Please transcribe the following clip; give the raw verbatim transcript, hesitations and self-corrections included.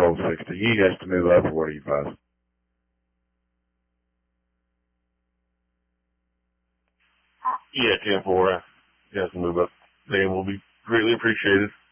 twelve sixty. He has to move up, or what do you advise? Yeah, ten four. Uh, he has to move up. Then will be greatly appreciated.